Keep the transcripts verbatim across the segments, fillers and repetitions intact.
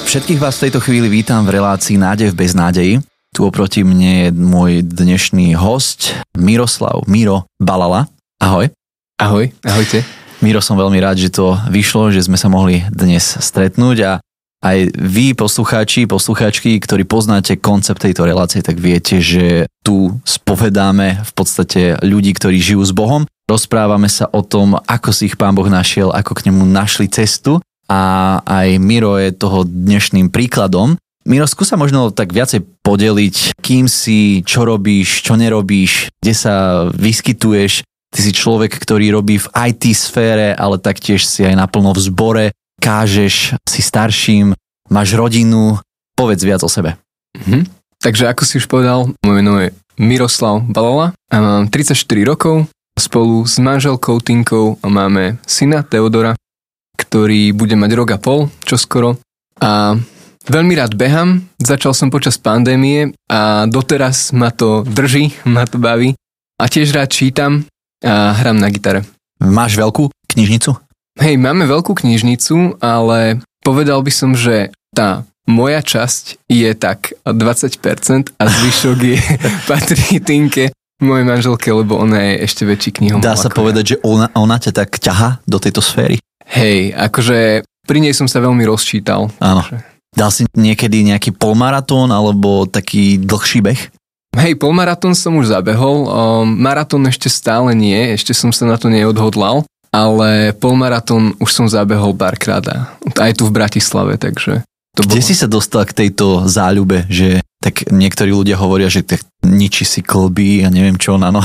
Všetkých vás v tejto chvíli vítam v relácii Nádej v beznádeji. Tu oproti mne je môj dnešný hosť Miroslav Miro Balala. Ahoj. Ahoj, ahojte. Miro, som veľmi rád, že to vyšlo, že sme sa mohli dnes stretnúť a aj vy, poslucháči, poslucháčky, ktorí poznáte koncept tejto relácie, tak viete, že tu spovedáme v podstate ľudí, ktorí žijú s Bohom. Rozprávame sa o tom, ako si ich Pán Boh našiel, ako k nemu našli cestu. A aj Miro je toho dnešným príkladom. Miro, skúsa možno tak viacej podeliť, kým si, čo robíš, čo nerobíš, kde sa vyskytuješ. Ty si človek, ktorý robí v í té sfére, ale taktiež si aj naplno v zbore, kážeš, si starším, máš rodinu. Povedz viac o sebe. Mhm. Takže ako si už povedal, moje meno je Miroslav Balala a mám tridsaťštyri rokov. Spolu s manželkou Tinkou máme syna Teodora, ktorý bude mať rok a pol, čoskoro. A veľmi rád behám, začal som počas pandémie a doteraz ma to drží, ma to baví. A tiež rád čítam a hrám na gitare. Máš veľkú knižnicu? Hej, máme veľkú knižnicu, ale povedal by som, že tá moja časť je tak dvadsať percent a zvyšok je patrí Tinke, mojej manželke, lebo ona je ešte väčší knihomol. Dá sa povedať, ja. že ona, ona ťa tak ťahá do tejto sféry? Hej, akože pri nej som sa veľmi rozčítal. Áno. Dal si niekedy nejaký polmaratón alebo taký dlhší beh? Hej, polmaratón som už zabehol, um, maratón ešte stále nie, ešte som sa na to neodhodlal, ale polmaratón už som zabehol párkrát aj tu v Bratislave, takže to Kde bolo. si sa dostal k tejto záľube, že tak niektorí ľudia hovoria, že tak ničí si klby a neviem čo, áno.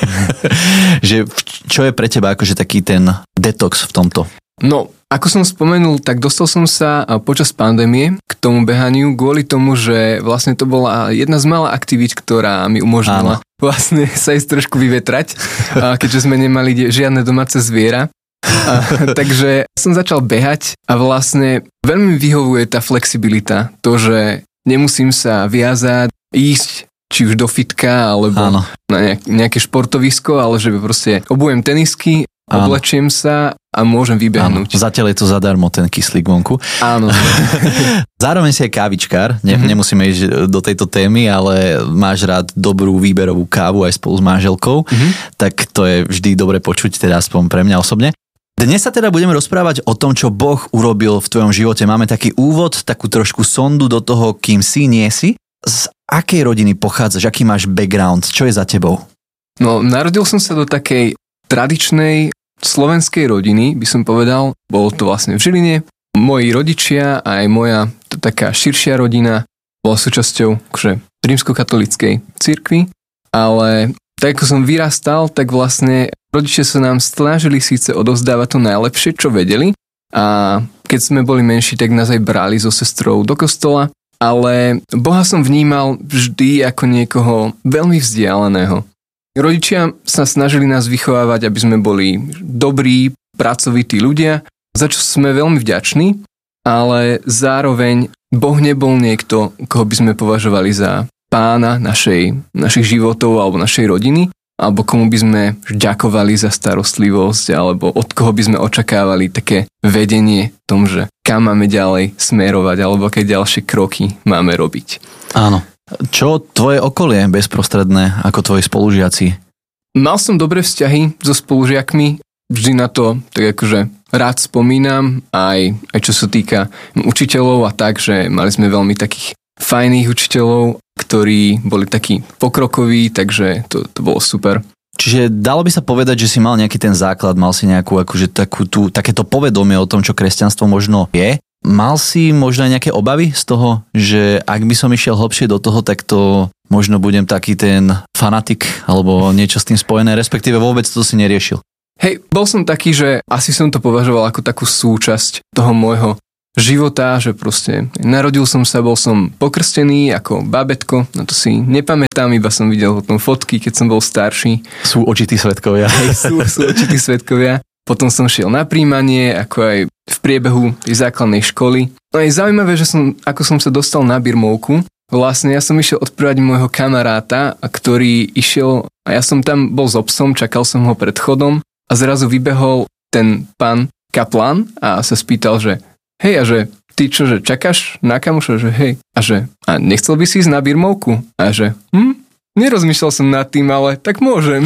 Že čo je pre teba akože taký ten detox v tomto? No, ako som spomenul, tak dostal som sa počas pandémie k tomu behaniu kvôli tomu, že vlastne to bola jedna z mála aktivít, ktorá mi umožnila Áno. vlastne sa ísť trošku vyvetrať, keďže sme nemali žiadne domáce zviera. A, takže som začal behať a vlastne veľmi vyhovuje tá flexibilita, to, že nemusím sa viazať, ísť či už do fitka alebo Áno. na nejaké športovisko, ale že proste obujem tenisky, Áno. oblečiem sa a môžem vybehnúť. Áno. Zatiaľ je to zadarmo, ten kyslík vonku. Áno. Zároveň si aj kávičkár, ne, mm-hmm. nemusíme ísť do tejto témy, ale máš rád dobrú výberovú kávu aj spolu s manželkou, mm-hmm. tak to je vždy dobre počuť, teda aspoň pre mňa osobne. Dnes sa teda budeme rozprávať o tom, čo Boh urobil v tvojom živote. Máme taký úvod, takú trošku sondu do toho, kým si, nie si. Z akej rodiny pochádzaš, aký máš background, čo je za tebou? No, narodil som sa do takej tradičnej slovenskej rodiny, by som povedal. Bolo to vlastne v Žiline. Moji rodičia a aj moja taká širšia rodina bola súčasťou akože, rímskokatolíckej cirkvi, ale tak ako som vyrastal, tak vlastne rodičia sa nám snažili síce odovzdávať to najlepšie, čo vedeli, a keď sme boli menší, tak nás aj brali so sestrou do kostola, ale Boha som vnímal vždy ako niekoho veľmi vzdialeného. Rodičia sa snažili nás vychovávať, aby sme boli dobrí, pracovití ľudia, za čo sme veľmi vďační, ale zároveň Boh nebol niekto, koho by sme považovali za pána našej, našich životov alebo našej rodiny, alebo komu by sme ďakovali za starostlivosť, alebo od koho by sme očakávali také vedenie v tom, že kam máme ďalej smerovať, alebo aké ďalšie kroky máme robiť. Áno. Čo tvoje okolie bezprostredné, ako tvoji spolužiaci? Mal som dobré vzťahy so spolužiakmi, vždy na to tak akože rád spomínam, aj, aj čo sa týka učiteľov a tak, že mali sme veľmi takých fajných učiteľov, ktorí boli takí pokrokoví, takže to, to bolo super. Čiže dalo by sa povedať, že si mal nejaký ten základ, mal si nejakú akože takú tú, takéto povedomie o tom, čo kresťanstvo možno je. Mal si možno aj nejaké obavy z toho, že ak by som išiel hlbšie do toho, tak to možno budem taký ten fanatik alebo niečo s tým spojené, respektíve vôbec to si neriešil? Hej, bol som taký, že asi som to považoval ako takú súčasť toho môjho života, že proste narodil som sa, bol som pokrstený ako bábätko, na to si nepamätám, iba som videl potom fotky, keď som bol starší. Sú očití svedkovia. Hej, sú, sú očití svedkovia. Potom som šiel na príjmanie, ako aj v priebehu tej základnej školy. No je zaujímavé, že som, ako som sa dostal na birmovku, vlastne ja som išiel odprávať môjho kamaráta, ktorý išiel, a ja som tam bol s obsom, čakal som ho pred chodom a zrazu vybehol ten pán kaplan a sa spýtal, že hej, a že ty čo, že čakáš na kamoša, že hej, a že a nechcel by si ísť na birmovku? A že hm, nerozmýšľal som nad tým, ale tak môžem.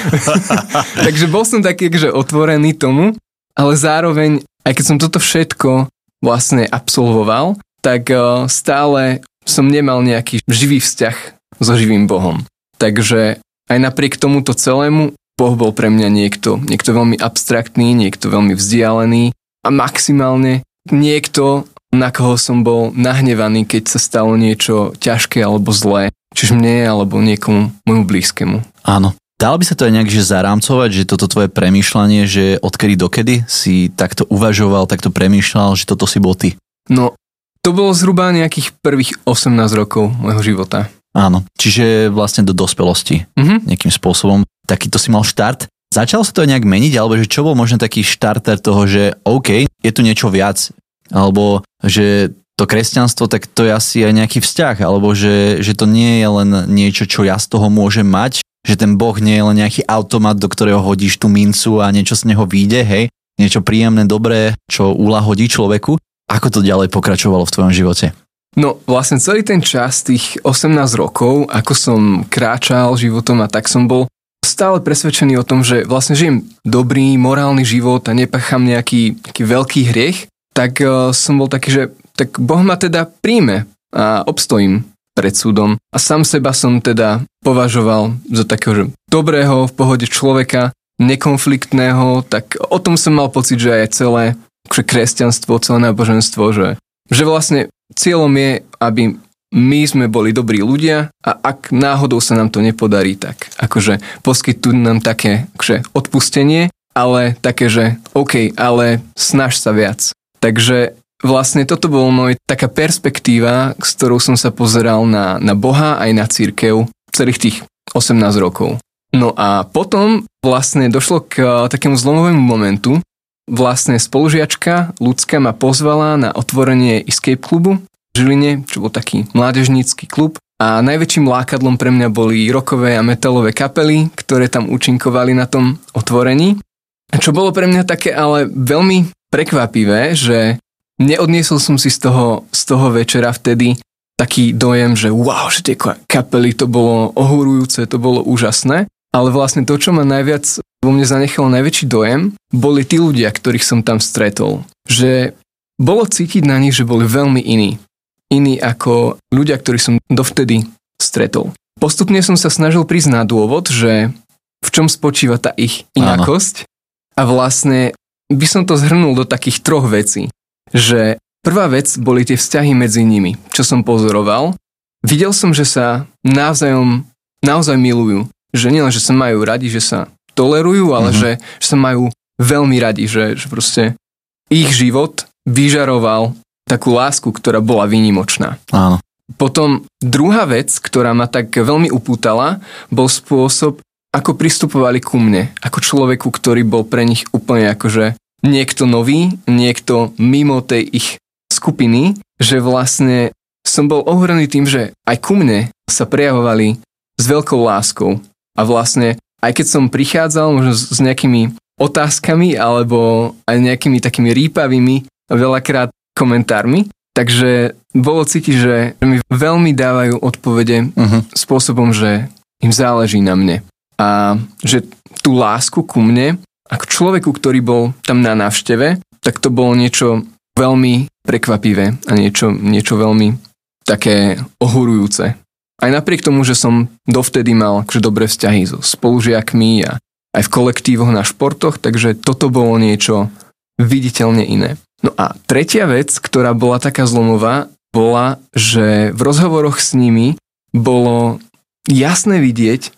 Takže bol som taký, že otvorený tomu, ale zároveň, aj keď som toto všetko vlastne absolvoval, tak stále som nemal nejaký živý vzťah so živým Bohom. Takže aj napriek tomuto celému Boh bol pre mňa niekto, niekto veľmi abstraktný, niekto veľmi vzdialený a maximálne niekto, na koho som bol nahnevaný, keď sa stalo niečo ťažké alebo zlé, čiže mne alebo niekomu môjmu blízkemu. Áno. Dalo by sa to aj nejak že zarámcovať, že toto tvoje premýšľanie, že odkedy dokedy si takto uvažoval, takto premýšľal, že toto si bol ty? No, to bolo zhruba nejakých prvých osemnásť rokov môjho života. Áno, čiže vlastne do dospelosti mm-hmm. nejakým spôsobom. Takýto si mal štart. Začal sa to nejak meniť, alebo že čo bol možno taký štarter toho, že OK, je tu niečo viac, alebo že to kresťanstvo, tak to je asi aj nejaký vzťah, alebo že, že to nie je len niečo, čo ja z toho môžem mať, že ten Boh nie je len nejaký automat, do ktorého hodíš tú mincu a niečo z neho vyjde, hej, niečo príjemné, dobré, čo uľahodí človeku. Ako to ďalej pokračovalo v tvojom živote? No vlastne celý ten čas, tých osemnásť rokov, ako som kráčal životom a tak som bol stále presvedčený o tom, že vlastne žijem dobrý, morálny život a nepácham nejaký, nejaký veľký hriech, tak uh, som bol taký, že tak Boh ma teda príjme a obstojím pred súdom. A sám seba som teda považoval za takého, že dobrého, v pohode človeka, nekonfliktného, tak o tom som mal pocit, že aj celé kresťanstvo, celé náboženstvo, že, že vlastne cieľom je, aby my sme boli dobrí ľudia a ak náhodou sa nám to nepodarí, tak akože poskytujú nám také akože odpustenie, ale také, že OK, ale snaž sa viac. Takže vlastne toto bol môj taká perspektíva, s ktorou som sa pozeral na, na Boha aj na cirkev celých tých osemnásť rokov. No a potom vlastne došlo k takému zlomovému momentu. Vlastne spolužiačka Ľudská ma pozvala na otvorenie Escape klubu v Žiline, čo bol taký mládežnícky klub. A najväčším lákadlom pre mňa boli rockové a metalové kapely, ktoré tam účinkovali na tom otvorení. Čo bolo pre mňa také ale veľmi prekvapivé, že neodniesol som si z toho, z toho večera vtedy taký dojem, že wow, že tie kapely, to bolo ohúrujúce, to bolo úžasné. Ale vlastne to, čo ma najviac vo mne zanechalo najväčší dojem, boli tí ľudia, ktorých som tam stretol. Že bolo cítiť na nich, že boli veľmi iní. Iní ako ľudia, ktorých som dovtedy stretol. Postupne som sa snažil prísť na dôvod, že v čom spočíva tá ich inakosť. Áno. A vlastne by som to zhrnul do takých troch vecí. Že prvá vec boli tie vzťahy medzi nimi, čo som pozoroval. Videl som, že sa navzájom naozaj milujú. Že nielen, že sa majú radi, že sa tolerujú, ale mm-hmm. že, že sa majú veľmi radi, že, že proste ich život vyžaroval takú lásku, ktorá bola výnimočná. Áno. Potom druhá vec, ktorá ma tak veľmi upútala, bol spôsob, ako pristupovali ku mne, ako človeku, ktorý bol pre nich úplne akože niekto nový, niekto mimo tej ich skupiny, že vlastne som bol ohúrený tým, že aj ku mne sa prejavovali s veľkou láskou. A vlastne, aj keď som prichádzal možno s nejakými otázkami alebo aj nejakými takými rýpavými veľakrát komentármi, takže bolo cítiť, že mi veľmi dávajú odpovede uh-huh. spôsobom, že im záleží na mne. A že tú lásku ku mne, ako človeku, ktorý bol tam na návšteve, tak to bolo niečo veľmi prekvapivé a niečo, niečo veľmi také ohurujúce. Aj napriek tomu, že som dovtedy mal akože dobré vzťahy so spolužiakmi a aj v kolektívoch na športoch, takže toto bolo niečo viditeľne iné. No a tretia vec, ktorá bola taká zlomová, bola, že v rozhovoroch s nimi bolo jasné vidieť,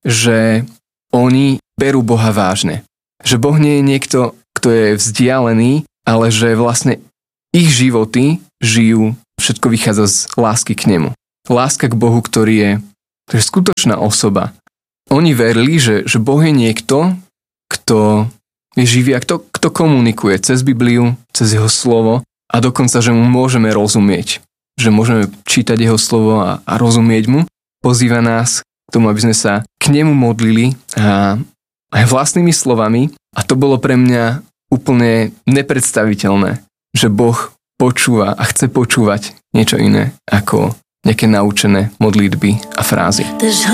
že oni berú Boha vážne. Že Boh nie je niekto, kto je vzdialený, ale že vlastne ich životy žijú, všetko vychádza z lásky k nemu. Láska k Bohu, ktorý je, ktorý je skutočná osoba. Oni verili, že, že Boh je niekto, kto je živý a kto, kto komunikuje cez Bibliu, cez jeho slovo a dokonca, že mu môžeme rozumieť. Že môžeme čítať jeho slovo a, a rozumieť mu. Pozýva nás k tomu, aby sme sa k nemu modlili a aj vlastnými slovami. A to bolo pre mňa úplne nepredstaviteľné, že Boh počúva a chce počúvať niečo iné ako nejaké naučené modlitby a frázy.